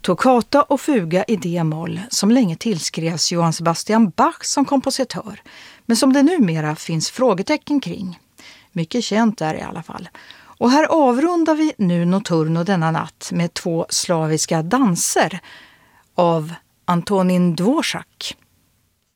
Toccata och fuga i D-moll som länge tillskrevs Johann Sebastian Bach som kompositör, men som det numera finns frågetecken kring. Mycket känt där i alla fall. Och här avrundar vi nu Notturno denna natt med 2 slaviska danser av Antonin Dvořák.